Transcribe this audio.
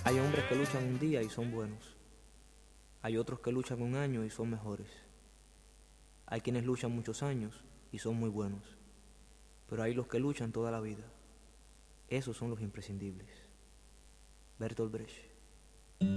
Hay hombres que luchan un día y son buenos. Hay otros que luchan un año y son mejores. Hay quienes luchan muchos años y son muy buenos. Pero hay los que luchan toda la vida. Esos son los imprescindibles. Bertolt Brecht.